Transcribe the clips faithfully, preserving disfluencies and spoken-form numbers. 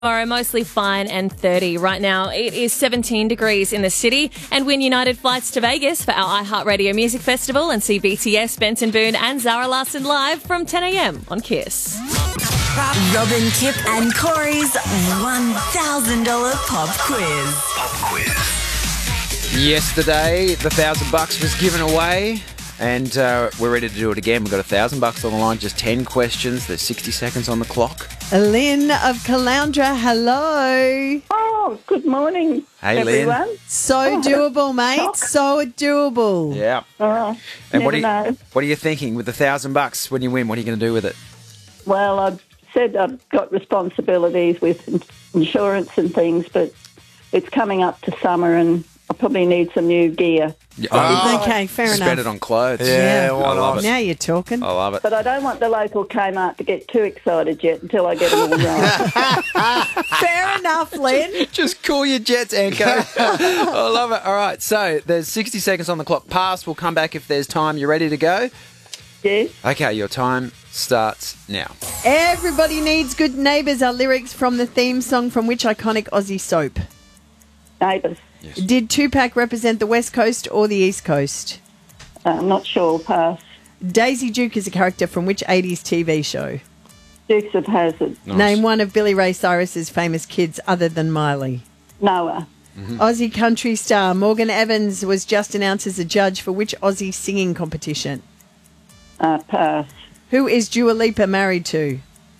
Tomorrow, mostly fine and thirty. Right now, it is seventeen degrees in the city. And win United flights to Vegas for our iHeartRadio Music Festival and see B T S, Benson Boone and Zara Larsson live from ten a.m. on Kiss. Robin, Kip and Corey's one thousand dollars pop quiz. Pop quiz. Yesterday, the thousand bucks was given away, and uh, we're ready to do it again. We've got a thousand bucks on the line, just ten questions. There's sixty seconds on the clock. Lynn of Caloundra, hello. Oh, good morning, Hey, Lynn. everyone. So doable, mate. So doable. Yeah. Oh, And what never are, you, know. what are you thinking with the thousand bucks when you win? What are you going to do with it? Well, I've said I've got responsibilities with in- insurance and things, but it's coming up to summer and I probably need some new gear. Oh, Okay, fair spend enough. it on clothes. Yeah, I love it. Now you're talking. I love it. But I don't want the local Kmart to get too excited yet until I get them all right. Fair enough, Lynn. Just call your jets, Anko. I love it. All right, so there's sixty seconds on the clock. Pass. We'll come back if there's time. You ready to go? Yes. Okay, your time starts now. Everybody Needs Good Neighbours are lyrics from the theme song from which iconic Aussie soap? Neighbours. Did Tupac represent the West Coast or the East Coast? Uh, I'm not sure. Pass. Daisy Duke is a character from which eighties T V show? Dukes of Hazzard. Nice. Name one of Billy Ray Cyrus's famous kids other than Miley. Noah. Aussie country star Morgan Evans was just announced as a judge for which Aussie singing competition? Uh, pass. Who is Dua Lipa married to?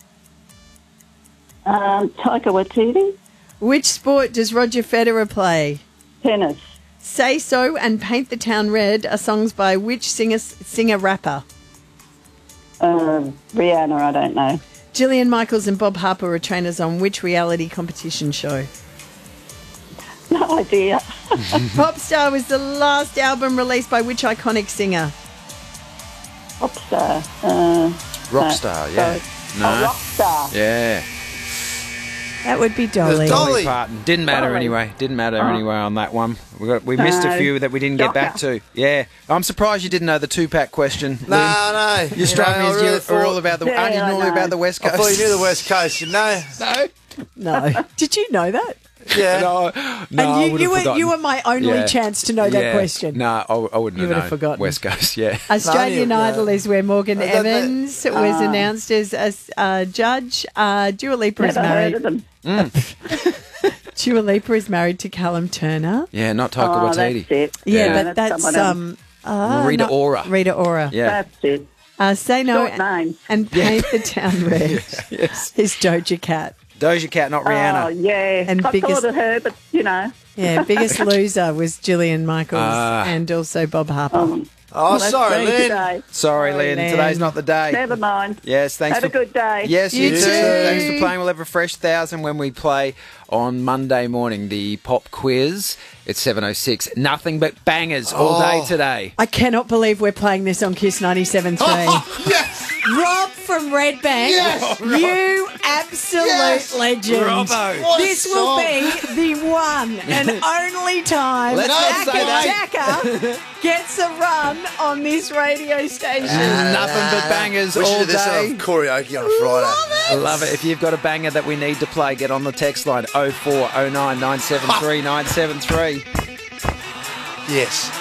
Um, Taika Waititi. Which sport does Roger Federer play? Tennis. Say So and Paint the Town Red are songs by which singer singer rapper? Um, Rihanna, I don't know. Gillian Michaels and Bob Harper were trainers on which reality competition show? No idea. Popstar was the last album released by which iconic singer? Popstar. Uh, Rockstar, yeah. sorry. No. Oh, Rockstar. Yeah. That would be Dolly. Dolly Parton. Didn't matter Dolly. anyway. Didn't matter anyway on that one. We got we missed a No. few that we didn't get back to. Yeah. I'm surprised you didn't know the two-pack question. No, no. You struck me know, I as really you were thought- all about the. Yeah, aren't you I normally know. about the West I Coast? thought you knew the West Coast, you know? No. No. Did you know that? Yeah. No. No. I and you, would you, have were, forgotten. you were my only Yeah. chance to know that Yeah. question. No, I, I wouldn't You have would have known. forgotten. West Coast, yeah. Australian No, you- Idol no. is where Morgan I don't know. Evans was announced as a uh, judge. Uh, Dua Lipa is Never heard of married. them. Dua Lipa is married to Callum Turner. Yeah, not Taika Oh, Waititi. that's it. Yeah, Yeah. but that's that's someone else. um uh, Rita no- Ora. Rita Ora. Yeah. That's it. Uh, Say No Short names. and Paint the Town Red Yes. is Doja Cat. Doja Cat, not Oh, Rihanna. yeah. And I biggest- thought of her, but, you know. Yeah, biggest loser was Gillian Michaels Ah. and also Bob Harper. Um, Oh, that's sorry, me Lynn. today. Sorry, Lynn. Lynn. Today's not the day. Never mind. Yes, thanks Have for a good day. Yes, you, You too. too. Thanks for playing. We'll have a fresh thousand when we play on Monday morning, the pop quiz. It's seven oh six. Nothing but bangers all day today. I cannot believe we're playing this on Kiss ninety-seven point three. Oh, yes! Rob from Red Bank, Yes, Rob. you absolute Yes. legend. Robbo. What a This will song. be the one and only time Let's not Jack say and that. Jacker gets a run on this radio station. Nothing but bangers We should all have this day. on karaoke on a Friday. I love it. If you've got a banger that we need to play, get on the text line oh four oh nine nine seven three nine seven three. Yes.